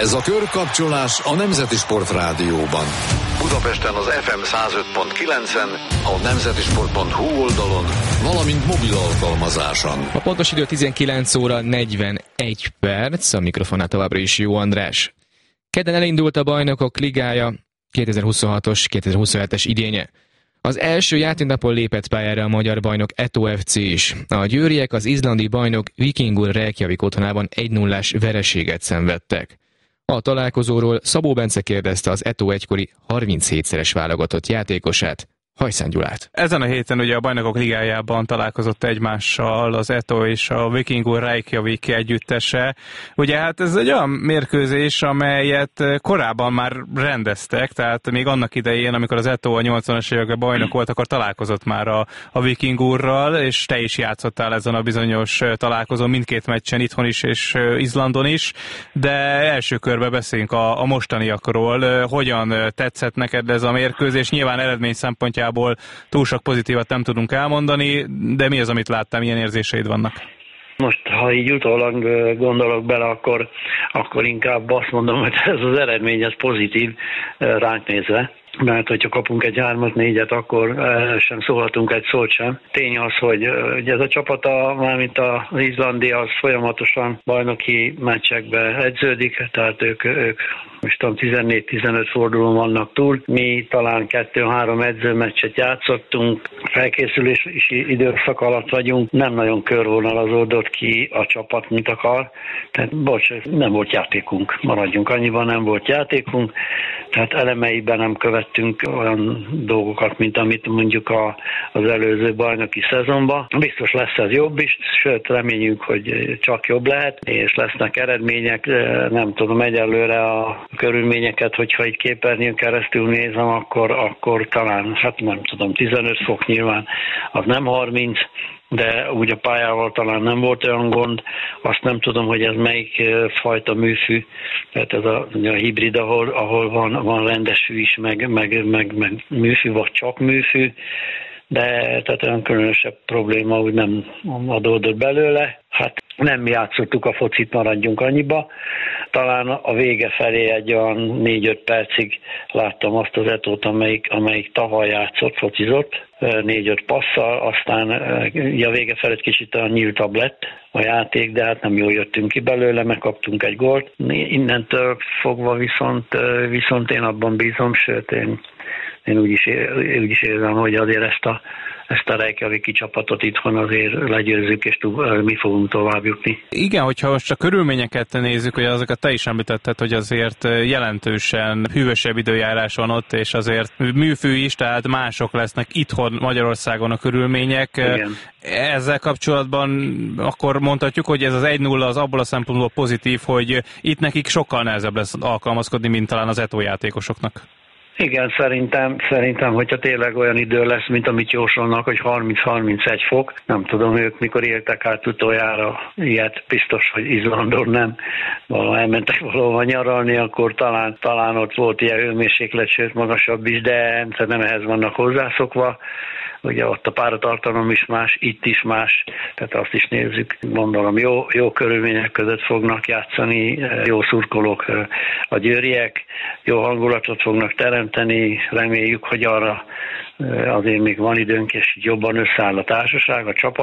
Ez a körkapcsolás a Nemzeti Sport Rádióban. Budapesten az FM 105.9-en, a nemzetisport.hu oldalon, valamint mobil alkalmazáson. A pontos idő 19 óra 41 perc, a mikrofonát továbbra is Jó András. Kedden elindult a Bajnokok Ligája 2026-os, 2027-es idénye. Az első játéknapon lépett pályára a magyar bajnok Eto FC is. A győriek az izlandi bajnok Víkingur Reykjavik otthonában 1-0-ás vereséget szenvedtek. A találkozóról Szabó Bence kérdezte az Eto egykori 37-szeres válogatott játékosát, Hajszán Gyulát. Ezen a héten ugye a Bajnokok Ligájában találkozott egymással az Eto és a Víkingur Reykjavik együttese. Ugye hát ez egy olyan mérkőzés, amelyet korábban már rendeztek, tehát még annak idején, amikor az Eto a 80-as években bajnok volt, akkor találkozott már a Víkingurral, és te is játszottál ezen a bizonyos találkozón mindkét meccsen, itthon is és Izlandon is, de első körben beszéljünk a mostaniakról. Hogyan tetszett neked ez a mérkőzés? Nyilván eredmény szempontjából túl sok pozitívat nem tudunk elmondani, de mi az, amit láttál, milyen érzéseid vannak? Most, ha így utólag gondolok bele, akkor inkább azt mondom, hogy ez az eredmény, ez pozitív ránk nézve. Mert hogyha kapunk egy 3-4-et, akkor sem szólhatunk egy szót sem. Tény az, hogy ez a csapata, mármint az izlandi, az folyamatosan bajnoki meccsekbe edződik, tehát ők most 14-15 fordulón vannak túl. Mi talán 2-3 edzőmeccset játszottunk, felkészülési időszak alatt vagyunk, nem nagyon körvonalazódott ki a csapat, mint akar. Tehát nem volt játékunk, maradjunk annyiban, nem volt játékunk, tehát elemeiben nem követtünk olyan dolgokat, mint amit mondjuk az előző bajnoki szezonban. Biztos lesz ez jobb is, sőt reményünk, hogy csak jobb lehet, és lesznek eredmények. Nem tudom, egyelőre a körülményeket, hogyha egy képernyőn keresztül nézem, akkor talán, hát nem tudom, 15 fok nyilván, az nem 30, de úgy a pályával talán nem volt olyan gond. Azt nem tudom, hogy ez melyik fajta műfű, tehát ez a hibrid, ahol van rendes fű is, meg műfű, vagy csak műfű, de tehát olyan különösebb probléma úgy nem adódott belőle. Hát nem játszottuk a focit, maradjunk annyiba. Talán a vége felé egy olyan 4-5 percig láttam azt az Etót, amelyik tavaly játszott, focizott, 4-5 passzal, aztán a vége felé kicsit olyan nyíltabb lett a játék, de hát nem jól jöttünk ki belőle, megkaptunk egy gólt. Innentől fogva viszont én abban bízom, sőt én úgy is érzem, hogy azért ezt a Reykjaviki csapatot itthon azért legyőzzük, és mi fogunk tovább jutni. Igen, hogyha most a körülményeket nézzük, hogy azokat te is említetted, hogy azért jelentősen hűvösebb időjárás van ott, és azért műfű is, tehát mások lesznek itthon Magyarországon a körülmények. Igen. Ezzel kapcsolatban akkor mondhatjuk, hogy ez az 1-0 az abból a szempontból pozitív, hogy itt nekik sokkal nehezebb lesz alkalmazkodni, mint talán az Eto játékosoknak. Igen, szerintem, hogyha tényleg olyan idő lesz, mint amit jósolnak, hogy 30-31 fok, nem tudom, ők mikor éltek át utoljára ilyet, biztos, hogy Izlandon nem. Elmentek valahova nyaralni, akkor talán ott volt ilyen hőmérséklet, sőt magasabb is, de nem ehhez vannak hozzászokva. Ugye ott a páratartalom is más, itt is más, tehát azt is nézzük. Gondolom, jó körülmények között fognak játszani, jó szurkolók a győriek, jó hangulatot fognak teremteni, reméljük, hogy arra azért még van időnk, és jobban összeáll a társaság, a csapat.